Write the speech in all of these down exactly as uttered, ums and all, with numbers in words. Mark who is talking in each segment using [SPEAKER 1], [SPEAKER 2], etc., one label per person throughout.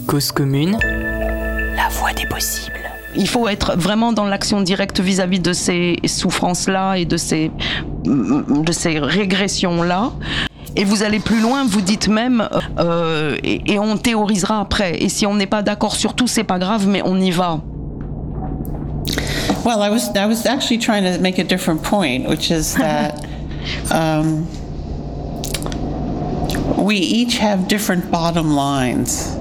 [SPEAKER 1] Cause commune, la voie des possibles.
[SPEAKER 2] Il faut être vraiment dans l'action directe vis-à-vis de ces souffrances-là et de ces, de ces régressions-là. Et vous allez plus loin, vous dites même, euh, et, et on théorisera après. Et si on n'est pas d'accord sur tout, c'est pas grave, mais on y va.
[SPEAKER 3] Well, I was I was actually trying to make a different point, which is that um, we each have different bottom lines,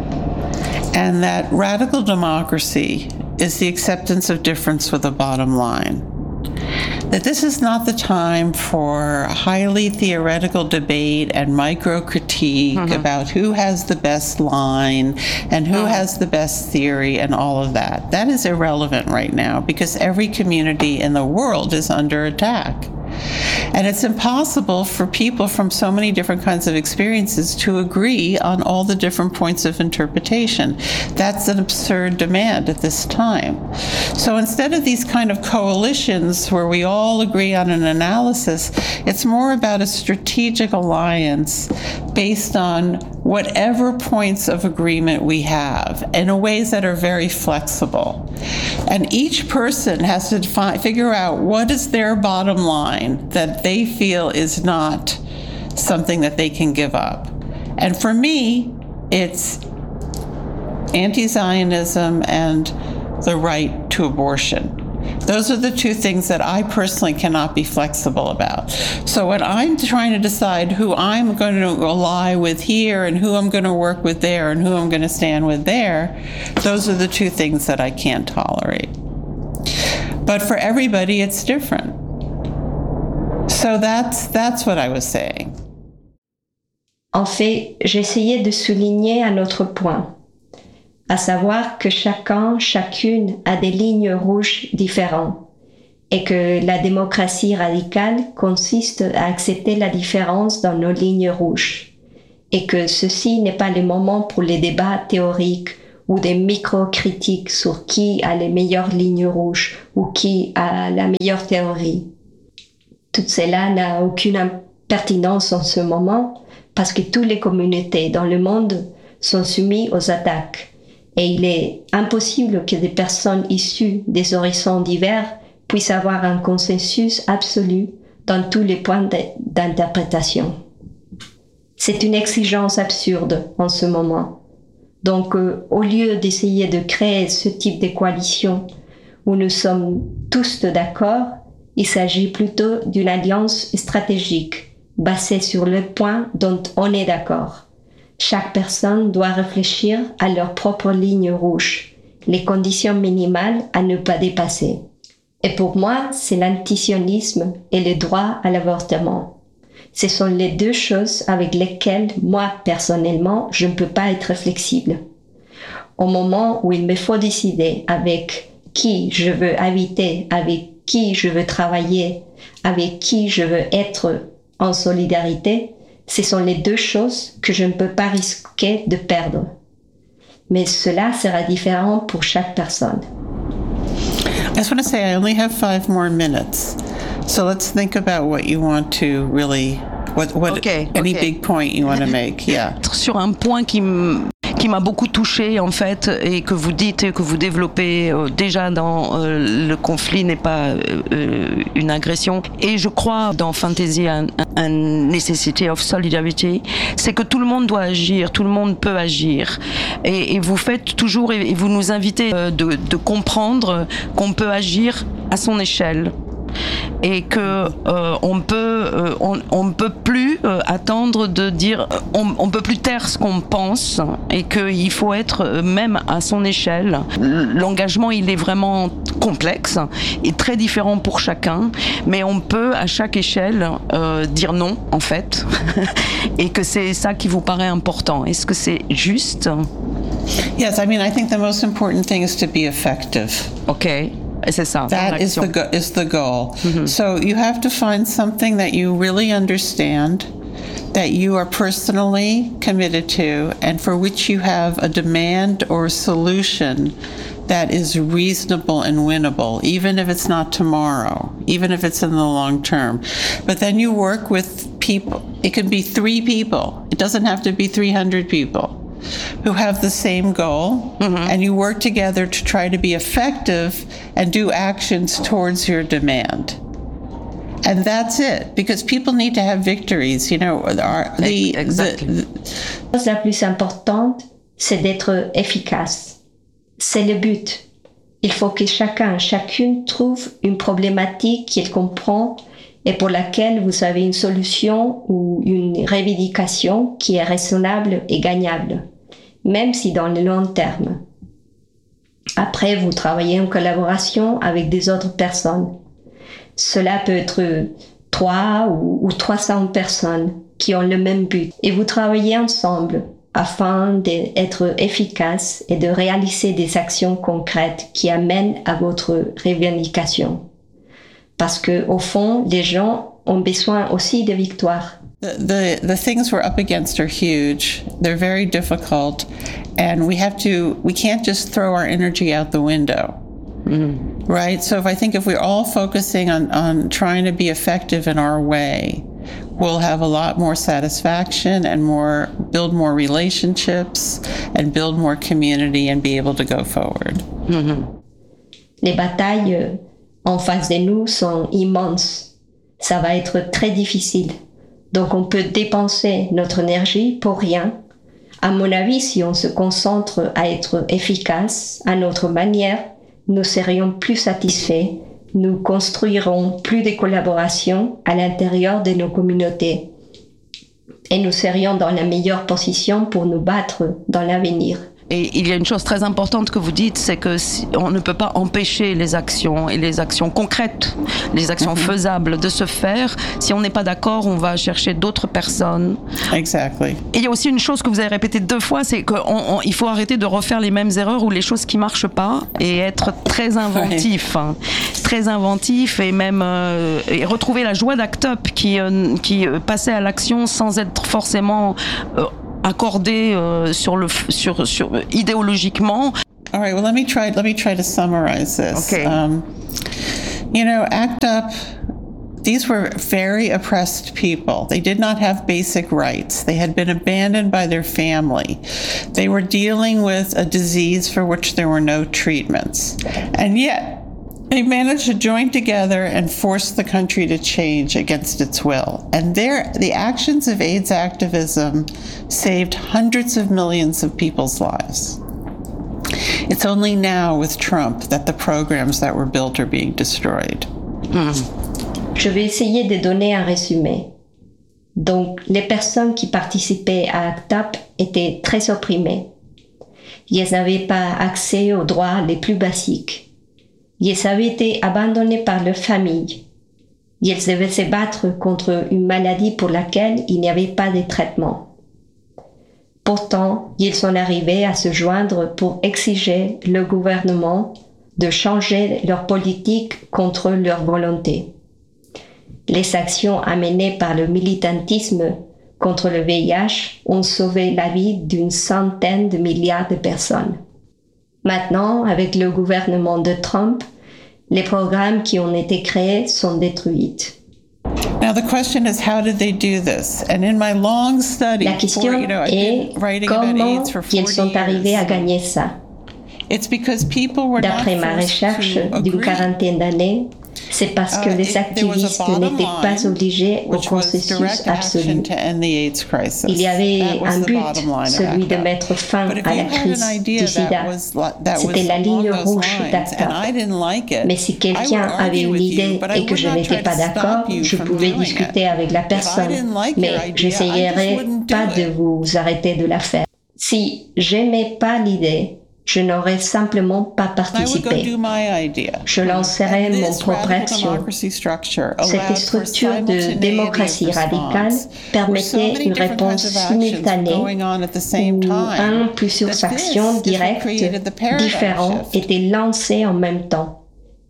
[SPEAKER 3] and that radical democracy is the acceptance of difference with a bottom line. That this is not the time for highly theoretical debate and micro-critique mm-hmm. about who has the best line and who mm-hmm. has the best theory and all of that. That is irrelevant right now because every community in the world is under attack. And it's impossible for people from so many different kinds of experiences to agree on all the different points of interpretation. That's an absurd demand at this time. So instead of these kind of coalitions where we all agree on an analysis, it's more about a strategic alliance based on whatever points of agreement we have in ways that are very flexible. And each person has to define, figure out what is their bottom line that they feel is not something that they can give up. And for me, it's anti-Zionism and the right to abortion. Those are the two things that I personally cannot be flexible about. So when I'm trying to decide who I'm going to ally with here and who I'm going to work with there and who I'm going to stand with there, those are the two things that I can't tolerate. But for everybody, it's different. So that's, that's what I was saying.
[SPEAKER 4] En fait, j'essayais de souligner un autre point, à savoir que chacun, chacune a des lignes rouges différentes et que la démocratie radicale consiste à accepter la différence dans nos lignes rouges et que ceci n'est pas le moment pour les débats théoriques ou des micro-critiques sur qui a les meilleures lignes rouges ou qui a la meilleure théorie. Tout cela n'a aucune pertinence en ce moment parce que toutes les communautés dans le monde sont soumises aux attaques. Et il est impossible que des personnes issues des horizons divers puissent avoir un consensus absolu dans tous les points d'interprétation. C'est une exigence absurde en ce moment. Donc, euh, au lieu d'essayer de créer ce type de coalition où nous sommes tous d'accord, il s'agit plutôt d'une alliance stratégique basée sur le point dont on est d'accord. Chaque personne doit réfléchir à leur propre ligne rouge, les conditions minimales à ne pas dépasser. Et pour moi, c'est l'antisionisme et le droit à l'avortement. Ce sont les deux choses avec lesquelles moi, personnellement, je ne peux pas être flexible. Au moment où il me faut décider avec qui je veux habiter, avec qui je veux travailler, avec qui je veux être en solidarité, ce sont les deux choses que je ne peux pas risquer de perdre. Mais cela sera différent pour chaque personne.
[SPEAKER 3] I just want to say I only have five more minutes. So let's think about what you want to really, what, what
[SPEAKER 2] okay,
[SPEAKER 3] any
[SPEAKER 2] okay.
[SPEAKER 3] big point you want to make. Yeah.
[SPEAKER 2] Sur un point qui m- qui m'a beaucoup touchée en fait et que vous dites et que vous développez euh, déjà dans euh, le conflit n'est pas euh, une agression et je crois dans Fantasy un, un necessity of solidarity, c'est que tout le monde doit agir, tout le monde peut agir et, et vous faites toujours et, et vous nous invitez euh, de, de comprendre qu'on peut agir à son échelle. Et que euh, on peut euh, on, on peut plus euh, attendre de dire on, on peut plus taire ce qu'on pense et qu'il faut être euh, même à son échelle. L'engagement il est vraiment complexe et très différent pour chacun, mais on peut à chaque échelle euh, dire non en fait et que c'est ça qui vous paraît important. Est-ce que c'est juste?
[SPEAKER 3] Yes, I mean I think the most important thing is to be effective.
[SPEAKER 2] Okay. C'est ça.
[SPEAKER 3] That is the go- is the goal. Mm-hmm. So you have to find something that you really understand, that you are personally committed to, and for which you have a demand or a solution that is reasonable and winnable, even if it's not tomorrow, even if it's in the long term. But then you work with people. It can be three people. It doesn't have to be three hundred people. who have the same goal, mm-hmm. and you work together to try to be effective and do actions towards your demand. And that's it, because people need to have victories, you know. Our, the,
[SPEAKER 2] exactly.
[SPEAKER 3] the,
[SPEAKER 4] the... La chose la plus importante, c'est d'être efficace. C'est le but. Il faut que chacun, chacune trouve une problématique qu'il comprend et pour laquelle vous avez une solution ou une revendication qui est raisonnable et gagnable, même si dans le long terme. Après, vous travaillez en collaboration avec des autres personnes. Cela peut être trois ou, ou trois cents personnes qui ont le même but. Et vous travaillez ensemble afin d'être efficace et de réaliser des actions concrètes qui amènent à votre revendication. Parce que, au fond, les gens ont besoin aussi de victoires.
[SPEAKER 3] The, the the things we're up against are huge. They're very difficult, and we have to. We can't just throw our energy out the window, mm. right? So if I think if we're all focusing on on trying to be effective in our way, we'll have a lot more satisfaction and more build more relationships and build more community and be able to go forward.
[SPEAKER 4] Mm-hmm. Les batailles en face de nous sont immenses. Ça va être très difficile. Donc on peut dépenser notre énergie pour rien. À mon avis, si on se concentre à être efficace à notre manière, nous serions plus satisfaits. Nous construirons plus de collaborations à l'intérieur de nos communautés. Et nous serions dans la meilleure position pour nous battre dans l'avenir.
[SPEAKER 2] Et il y a une chose très importante que vous dites, c'est que si, on ne peut pas empêcher les actions et les actions concrètes, les actions mm-hmm. faisables de se faire. Si on n'est pas d'accord, on va chercher d'autres personnes.
[SPEAKER 3] Exactly.
[SPEAKER 2] Et il y a aussi une chose que vous avez répétée deux fois, c'est qu'il faut arrêter de refaire les mêmes erreurs ou les choses qui marchent pas et être très inventif, hein, très inventif et même euh, et retrouver la joie d'Act Up qui euh, qui euh, passait à l'action sans être forcément euh, accordé euh, sur le sur sur idéologiquement.
[SPEAKER 3] All right, well let me try let me try to summarize this.
[SPEAKER 2] Okay.
[SPEAKER 3] Um, you know, Act Up, these were very oppressed people. They did not have basic rights. They had been abandoned by their family. They were dealing with a disease for which there were no treatments. And yet they managed to join together and force the country to change against its will. And their, the actions of AIDS activism saved hundreds of millions of people's lives. It's only now with Trump that the programs that were built are being destroyed.
[SPEAKER 4] Hmm. Je vais essayer de donner un résumé. Donc, les personnes qui participaient à Act Up étaient très opprimées. Ils n'avaient pas accès aux droits les plus basiques. Ils avaient été abandonnés par leur famille. Ils devaient se battre contre une maladie pour laquelle il n'y avait pas de traitement. Pourtant, ils sont arrivés à se joindre pour exiger le gouvernement de changer leur politique contre leur volonté. Les actions amenées par le militantisme contre le V I H ont sauvé la vie d'une centaine de milliards de personnes. Maintenant, avec le gouvernement de Trump, les programmes qui ont été créés sont détruits.
[SPEAKER 3] Now the question is, how did they do this? And in my long study,
[SPEAKER 4] La question
[SPEAKER 3] for, you know, I've
[SPEAKER 4] est
[SPEAKER 3] been writing about
[SPEAKER 4] comment
[SPEAKER 3] AIDS for forty
[SPEAKER 4] ils sont arrivés
[SPEAKER 3] years.
[SPEAKER 4] à gagner ça.
[SPEAKER 3] It's because people were not
[SPEAKER 4] D'après ma
[SPEAKER 3] forced
[SPEAKER 4] recherche
[SPEAKER 3] to
[SPEAKER 4] d'une
[SPEAKER 3] agree.
[SPEAKER 4] quarantaine d'années, c'est parce que
[SPEAKER 3] Uh,
[SPEAKER 4] les
[SPEAKER 3] it- there was a
[SPEAKER 4] activistes
[SPEAKER 3] bottom
[SPEAKER 4] n'étaient pas
[SPEAKER 3] line,
[SPEAKER 4] obligés au
[SPEAKER 3] which was
[SPEAKER 4] consensus
[SPEAKER 3] direct action
[SPEAKER 4] absolu.
[SPEAKER 3] to end the AIDS crisis.
[SPEAKER 4] Il y avait
[SPEAKER 3] That was
[SPEAKER 4] un
[SPEAKER 3] the
[SPEAKER 4] but,
[SPEAKER 3] bottom line of
[SPEAKER 4] celui
[SPEAKER 3] Act
[SPEAKER 4] de
[SPEAKER 3] Up.
[SPEAKER 4] mettre fin
[SPEAKER 3] But if
[SPEAKER 4] à
[SPEAKER 3] you
[SPEAKER 4] la
[SPEAKER 3] had
[SPEAKER 4] crise
[SPEAKER 3] an idea
[SPEAKER 4] du sida.
[SPEAKER 3] that was li- that
[SPEAKER 4] C'était
[SPEAKER 3] was
[SPEAKER 4] la ligne
[SPEAKER 3] along those
[SPEAKER 4] rouge
[SPEAKER 3] lines,
[SPEAKER 4] d'Act
[SPEAKER 3] and
[SPEAKER 4] Up.
[SPEAKER 3] I didn't like it,
[SPEAKER 4] Mais si
[SPEAKER 3] I
[SPEAKER 4] quelqu'un
[SPEAKER 3] would
[SPEAKER 4] avait
[SPEAKER 3] argue
[SPEAKER 4] une
[SPEAKER 3] with you,
[SPEAKER 4] idée
[SPEAKER 3] but I
[SPEAKER 4] et que
[SPEAKER 3] would
[SPEAKER 4] je
[SPEAKER 3] not
[SPEAKER 4] n'étais
[SPEAKER 3] try
[SPEAKER 4] pas
[SPEAKER 3] to
[SPEAKER 4] d'accord,
[SPEAKER 3] stop you
[SPEAKER 4] je
[SPEAKER 3] from
[SPEAKER 4] pouvais
[SPEAKER 3] doing
[SPEAKER 4] discuter
[SPEAKER 3] it.
[SPEAKER 4] avec la
[SPEAKER 3] If I
[SPEAKER 4] personne.
[SPEAKER 3] didn't like your
[SPEAKER 4] Mais
[SPEAKER 3] idea, I
[SPEAKER 4] j'essayerai
[SPEAKER 3] just wouldn't
[SPEAKER 4] pas
[SPEAKER 3] do
[SPEAKER 4] de
[SPEAKER 3] it.
[SPEAKER 4] vous arrêter de la faire. Si j'aimais pas l'idée, je n'aurais simplement pas
[SPEAKER 3] I would go
[SPEAKER 4] participé.
[SPEAKER 3] do my idea.
[SPEAKER 4] Je lancerai
[SPEAKER 3] And
[SPEAKER 4] mon
[SPEAKER 3] this
[SPEAKER 4] propre
[SPEAKER 3] radical
[SPEAKER 4] action.
[SPEAKER 3] democracy structure
[SPEAKER 4] Cette
[SPEAKER 3] allowed for
[SPEAKER 4] structure de
[SPEAKER 3] simultaneity
[SPEAKER 4] démocratie
[SPEAKER 3] of response.
[SPEAKER 4] radicale
[SPEAKER 3] There were so
[SPEAKER 4] permettait
[SPEAKER 3] many
[SPEAKER 4] une
[SPEAKER 3] different
[SPEAKER 4] réponse
[SPEAKER 3] kinds of actions
[SPEAKER 4] simultanée
[SPEAKER 3] going on at the same
[SPEAKER 4] où
[SPEAKER 3] time
[SPEAKER 4] un ou plusieurs
[SPEAKER 3] that
[SPEAKER 4] actions
[SPEAKER 3] this is what
[SPEAKER 4] directes
[SPEAKER 3] created the paradigm
[SPEAKER 4] différentes
[SPEAKER 3] shift.
[SPEAKER 4] étaient lancées en même temps.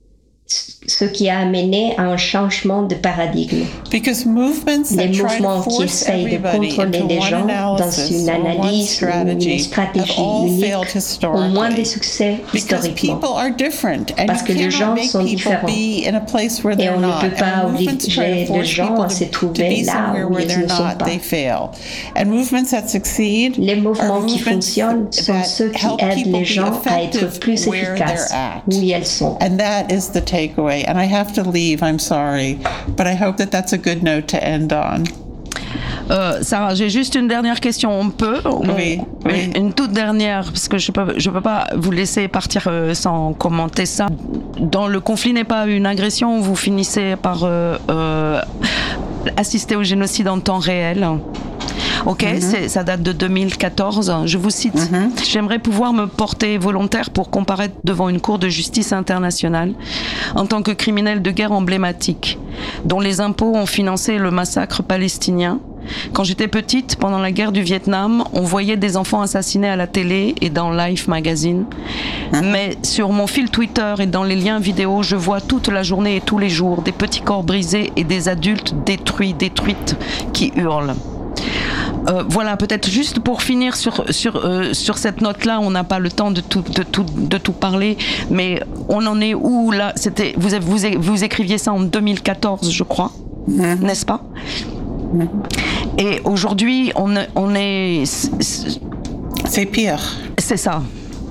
[SPEAKER 4] ce qui a amené à un changement de paradigme.
[SPEAKER 3] Because movements that
[SPEAKER 4] Les
[SPEAKER 3] try to
[SPEAKER 4] mouvements qui
[SPEAKER 3] force
[SPEAKER 4] essayent de
[SPEAKER 3] everybody
[SPEAKER 4] contrôler
[SPEAKER 3] into
[SPEAKER 4] les
[SPEAKER 3] one
[SPEAKER 4] gens dans
[SPEAKER 3] analysis
[SPEAKER 4] une
[SPEAKER 3] or one
[SPEAKER 4] analyse ou une
[SPEAKER 3] strategy have
[SPEAKER 4] stratégie
[SPEAKER 3] all
[SPEAKER 4] unique
[SPEAKER 3] failed
[SPEAKER 4] ont moins de
[SPEAKER 3] historically.
[SPEAKER 4] succès
[SPEAKER 3] Because
[SPEAKER 4] historiquement.
[SPEAKER 3] people are different, and
[SPEAKER 4] Parce
[SPEAKER 3] you
[SPEAKER 4] que les
[SPEAKER 3] cannot
[SPEAKER 4] gens
[SPEAKER 3] make
[SPEAKER 4] sont
[SPEAKER 3] people
[SPEAKER 4] différents.
[SPEAKER 3] be in a place where
[SPEAKER 4] Et
[SPEAKER 3] they're
[SPEAKER 4] on ne
[SPEAKER 3] not.
[SPEAKER 4] peut pas
[SPEAKER 3] And when movements try
[SPEAKER 4] obliger
[SPEAKER 3] to
[SPEAKER 4] les
[SPEAKER 3] force
[SPEAKER 4] gens
[SPEAKER 3] people
[SPEAKER 4] à
[SPEAKER 3] to,
[SPEAKER 4] se
[SPEAKER 3] to
[SPEAKER 4] trouver
[SPEAKER 3] be
[SPEAKER 4] là
[SPEAKER 3] somewhere
[SPEAKER 4] où
[SPEAKER 3] where
[SPEAKER 4] ils
[SPEAKER 3] they're
[SPEAKER 4] ne sont
[SPEAKER 3] not,
[SPEAKER 4] pas.
[SPEAKER 3] they fail. And movements that succeed
[SPEAKER 4] Les
[SPEAKER 3] are
[SPEAKER 4] mouvements qui
[SPEAKER 3] movements
[SPEAKER 4] fonctionnent sont
[SPEAKER 3] that
[SPEAKER 4] ceux qui
[SPEAKER 3] help
[SPEAKER 4] aident
[SPEAKER 3] people
[SPEAKER 4] les
[SPEAKER 3] be
[SPEAKER 4] gens à être
[SPEAKER 3] effective
[SPEAKER 4] plus
[SPEAKER 3] where
[SPEAKER 4] efficaces
[SPEAKER 3] they're at.
[SPEAKER 4] où elles sont.
[SPEAKER 3] And that is the takeaway. And I have to leave, I'm sorry, but I hope that that's a good note to end on.
[SPEAKER 2] Euh, Sarah, j'ai juste une dernière question. On peut on-
[SPEAKER 3] Oui, oui.
[SPEAKER 2] Une, une toute dernière, parce que je peux, je peux pas vous laisser partir euh, sans commenter ça. Dans le conflit n'est pas une agression, vous finissez par euh, euh, assister au génocide en temps réel. Ok,
[SPEAKER 3] Mm-hmm.
[SPEAKER 2] c'est, ça date de deux mille quatorze. Je vous cite.
[SPEAKER 3] Mm-hmm.
[SPEAKER 2] J'aimerais pouvoir me porter volontaire pour comparaître devant une cour de justice internationale en tant que criminel de guerre emblématique, dont les impôts ont financé le massacre palestinien. Quand j'étais petite, pendant la guerre du Vietnam, on voyait des enfants assassinés à la télé et dans Life magazine. Mais sur mon fil Twitter et dans les liens vidéo, je vois toute la journée et tous les jours des petits corps brisés et des adultes détruits, détruites, qui hurlent. Euh, voilà, peut-être juste pour finir sur, sur, euh, sur cette note-là, on n'a pas le temps de tout, de, tout, de tout parler, mais on en est où là? C'était, vous, vous, vous écriviez ça en deux mille quatorze, je crois, mmh. n'est-ce pas? Mmh. Et aujourd'hui, on, on est...
[SPEAKER 3] C'est pire.
[SPEAKER 2] C'est ça.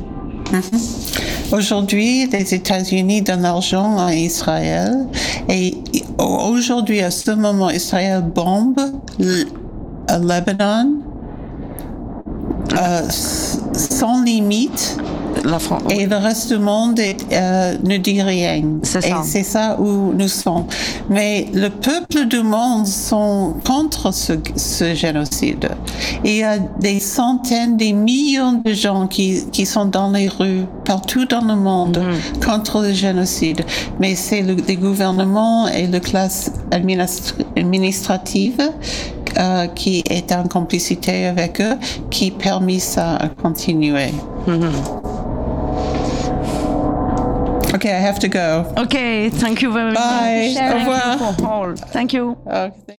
[SPEAKER 3] Mm-hmm. Aujourd'hui, les États-Unis donnent l'argent à Israël et aujourd'hui, à ce moment, Israël bombe le Lebanon euh, sans limite.
[SPEAKER 2] La France,
[SPEAKER 3] et le reste du monde est, euh, ne dit rien.
[SPEAKER 2] C'est ça.
[SPEAKER 3] Et c'est ça où nous sommes. Mais le peuple du monde sont contre ce, ce génocide. Et il y a des centaines, des millions de gens qui, qui sont dans les rues partout dans le monde mmh. contre le génocide. Mais c'est le, les gouvernements et la classe administra- administrative euh, qui est en complicité avec eux qui permet ça à continuer. Mmh. Okay, I have to go.
[SPEAKER 2] Okay, thank you very
[SPEAKER 3] Bye.
[SPEAKER 2] much. Bye.
[SPEAKER 3] Au revoir.
[SPEAKER 2] Thank you for all. Thank you.
[SPEAKER 3] Okay.